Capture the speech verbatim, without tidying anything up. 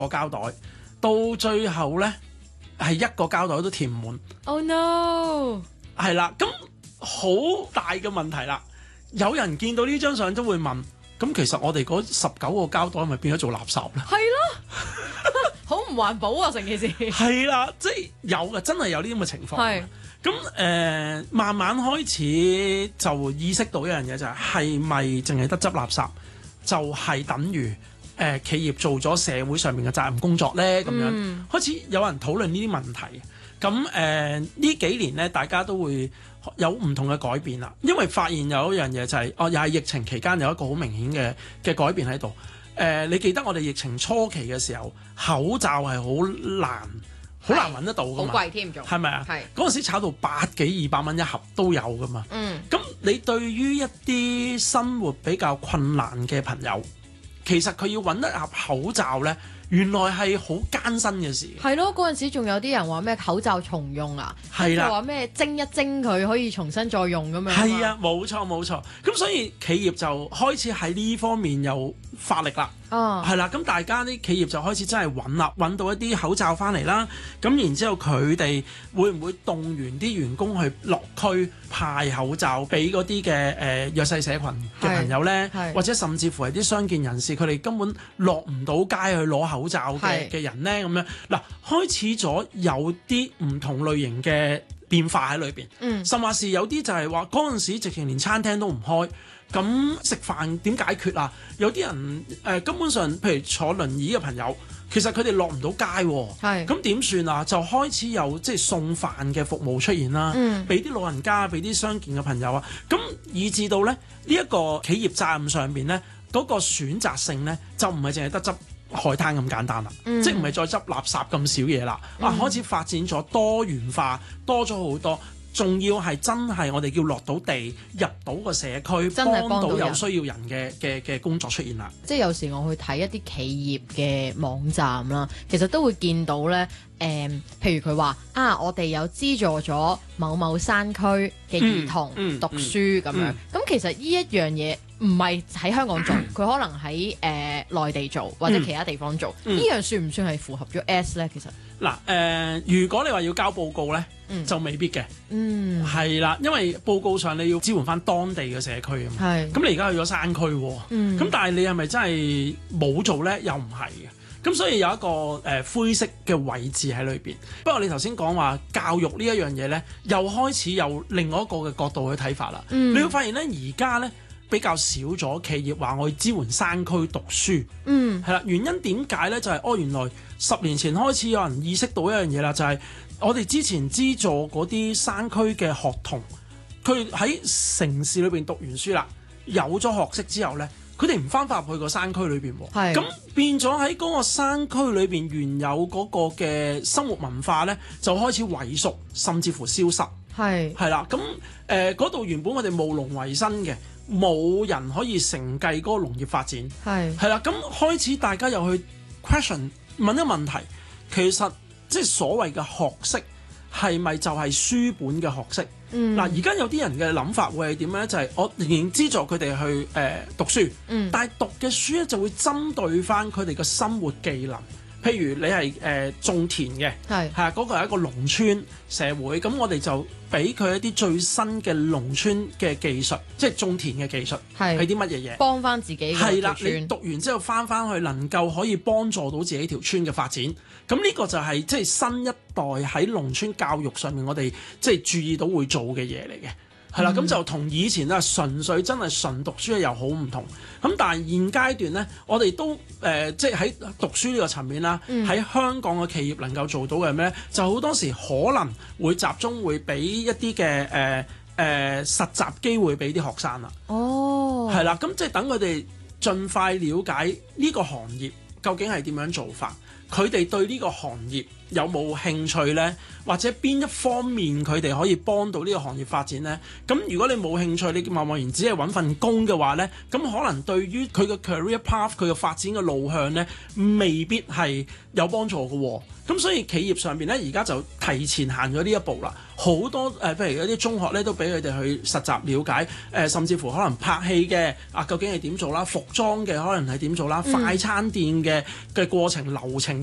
個膠袋，到最後咧係一個膠袋都填唔滿。 Oh no！ 係啦，咁好大嘅問題啦。有人見到呢張相都會問：咁其實我哋嗰十九個膠袋係咪變咗做垃圾咧？ 係咯，好唔環保啊！成件事係啦，即係有嘅，真係有呢啲咁嘅情況。 係咁誒、呃，慢慢開始就意識到一樣嘢就係係咪淨係得執垃圾就係等於誒、呃、企業做咗社會上面嘅責任工作咧？咁樣、 嗯、 開始有人討論呢啲問題。咁誒呢幾年咧，大家都會有唔同嘅改變啦。因為發現有一樣嘢就係、是、哦，又係疫情期間有一個好明顯嘅嘅改變喺度。誒、呃，你記得我哋疫情初期嘅時候，口罩係好難。好難揾得到噶嘛， 好貴添仲， 係咪啊？ 係嗰陣時炒到百幾二百蚊一盒都有噶嘛。 嗯， 咁你對於一啲生活比較困難嘅朋友，其實佢要揾一盒口罩咧，原來係好艱辛嘅事。 係咯，嗰陣時仲有啲人話咩口罩重用啊， 係啦， 話咩蒸一蒸佢可以重新再用咁樣。 係啊，冇錯冇錯。咁所以企業就開始喺呢方面有發力啦。 哦， 係啦，咁大家啲企業就開始真係揾啦，揾到一啲口罩翻嚟啦。咁然之後佢哋會唔會動員啲員工去落區派口罩俾嗰啲嘅誒弱勢社群嘅朋友呢？或者甚至乎係啲傷健人士，佢哋根本落唔到街去攞口罩嘅嘅人呢？咁樣嗱，開始咗有啲唔同類型嘅變化喺裏邊。嗯，甚至是有啲就係話嗰陣時直情連餐廳都唔開。咁食飯點解決啊？有啲人誒、呃、根本上，譬如坐輪椅嘅朋友，其實佢哋落唔到街喎、啊。係咁點算啊？就開始有即係送飯嘅服務出現啦。嗯，俾啲老人家，俾啲傷健嘅朋友啊。咁以至到咧呢一、這個企業責任上邊咧，嗰、那個選擇性咧就唔係淨係得執海灘咁簡單啦。嗯、即係唔係再執垃圾咁少嘢啦。嗯、啊，開始發展咗多元化，多咗好多。仲要係真係我哋叫落到地入到個社區，幫到有需要人嘅嘅嘅工作出現啦。 即係有時我去睇一啲企業嘅網站啦，其實都會見到咧。誒、嗯，譬如佢話啊，我哋有資助咗某某山區嘅兒童讀書咁、嗯嗯、樣。咁、嗯、其實呢一樣嘢唔係喺香港做，佢、嗯、可能喺誒、呃、內地做或者其他地方做。呢、嗯、樣算唔算係符合咗 S 咧？其實嗱誒，如果你話要交報告咧，嗯、就未必嘅。嗯，係啦，因為報告上你要支援翻當地嘅社區啊嘛。係。咁你而家去咗山區喎。嗯。咁但係你係咪真係冇做咧？又唔係嘅。咁所以有一個誒、呃、灰色嘅位置喺裏邊。不過你頭先講話教育呢一樣嘢咧，又開始有另外一個嘅角度去睇法啦。嗯、你會發現咧，而家咧比較少咗企業話我要支援山區讀書。嗯，係啦，原因點解咧？就係、是、哦，原來十年前開始有人意識到一樣嘢啦，就係、是、我哋之前資助嗰啲山區嘅學童，佢喺城市裏邊讀完書啦，有咗學識之後咧。佢哋唔翻返入去個山區裏邊喎，咁變咗喺嗰個山區裏邊原有嗰個嘅生活文化咧，就開始萎縮，甚至乎消失。係係啦，咁誒嗰度原本我哋務農為生嘅，冇人可以承繼嗰個農業發展。係係啦，咁開始大家又去 question 問一個問題，其實即係所謂嘅學識係咪就係書本嘅學識？嗱，而家有啲人嘅諗法會係點樣咧？就係、是、我仍然資助佢哋去誒、呃、讀書，嗯、但係讀嘅書咧就會針對翻佢哋嘅生活技能。譬如你係誒、呃、種田嘅，係係啊，嗰、那個係一個農村社會，咁我哋就俾佢一啲最新嘅農村嘅技術，即係種田嘅技術係啲乜嘢嘢，幫翻自己係啦。你讀完之後翻翻去，能夠可以幫助到自己條村嘅發展。咁呢個就係、是、即係新一代喺農村教育上面，我哋即係注意到會做嘅嘢嚟嘅。係啦，咁、嗯、就同以前啊純粹真係純讀書又好唔同。咁但係現階段咧，我哋都誒、呃、即係喺讀書呢個層面啦，喺、嗯、香港嘅企業能夠做到嘅咩咧？就好多時可能會集中會俾一啲嘅誒誒實習機會俾啲學生啦。哦，係啦，咁即係等佢哋盡快了解呢個行業究竟係點樣做法。 佢哋對呢個行業有冇興趣呢？或者邊一方面佢哋可以幫到呢個行業發展呢？咁如果你冇興趣，你貿貿然只係揾份工嘅話呢，咁可能對於佢嘅 career path 佢嘅發展嘅路向呢，未必係有幫助嘅喎。咁所以企業上邊呢，而家就提前行咗呢一步啦。好多誒、呃，譬如有啲中學呢，都俾佢哋去實習了解，誒、呃，甚至乎可能拍戲嘅啊，究竟係點做啦？服裝嘅可能係點做啦？快餐店嘅嘅過程流程。